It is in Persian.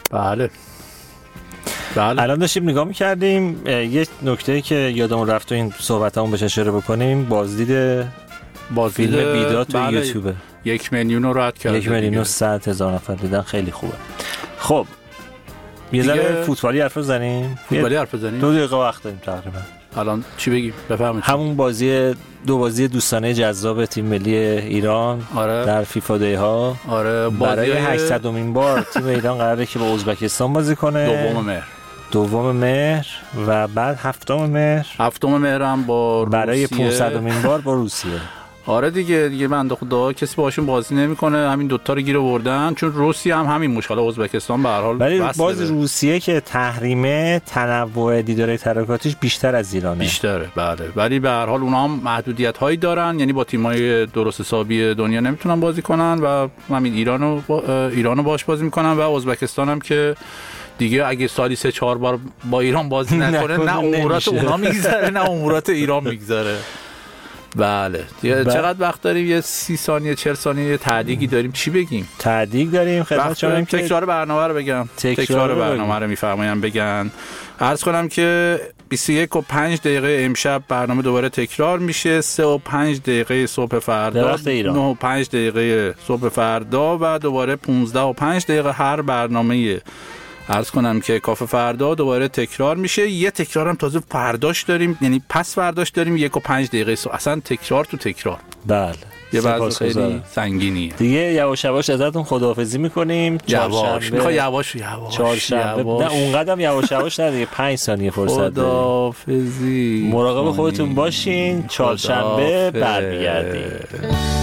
بله. الان داشتیم نگاه می‌کردیم، یه نکته که یادمون رفت تو این صحبتامون بهش اشاره بکنیم، بازدید فیلم بیداد تو یوتیوب 1,000,000 رو رد کرده. 1,100,000 نفر دیدن، خیلی خوبه. خب یه ذره فوتبالی حرف بزنیم. 2 دقیقه وقت داریم تقریبا. الان چی بگیم؟ بفهمید. همون دو بازی دوستانه جذاب تیم ملی ایران در فیفا دی ها. برای 800مین بار تیم ایران قراره که با ازبکستان بازی کنه. دوم مهر و بعد هفتم مهر هم با روسیه. برای 500مین بار با روسیه. آره دیگه بنده خدا کسی باشون بازی نمیکنه، همین دوتا رو گیر آوردن، چون روسیه هم همین مشکل، ازبکستان به هر حال. ولی باز روسیه که تحریمه، تنوع دیدار ترکاتیش بیشتر از ایرانه. بیشتره بله، ولی به هر حال اونا هم محدودیت هایی دارن، یعنی با تیمای درست حسابی دنیا نمیتونن بازی کنن و همین ایرانو باش بازی میکنن و ازبکستان هم که دیگه اگه سالی 3-4 بار با ایران بازی نکنه نه امورات اونا میگذره نه امورات ایران میگذره. بله چقدر وقت داریم؟ یه 30 ثانیه 40 ثانیه تعدیگی داریم. چی بگیم؟ تعدیگ داریم خدمت شما که تکرار برنامه رو بگم. تکرار برنامه رو میفرمایند بگن. عرض کنم که 21:05 امشب برنامه دوباره تکرار میشه. 3:05 صبح فردا، 9:05 صبح فردا و دوباره 15:05 هر برنامه. عرض کنم که کافه فردا دوباره تکرار میشه. یه تکرارم تازه فرداش داریم، یعنی پس فرداش داریم 1:05 اصلا تکرار تو تکرار. بله یه بعض خیلی سنگینیه دیگه. یواش یواش ازتون خداحافظی میکنیم. یواش میخوای یواش چهارشنبه نه اونقدرم یواش یواش نه دیگه، 5 ثانیه فرصت داریم. خداحافظی. مراقب خودتون باشین. چهارشنبه برمیگردیم.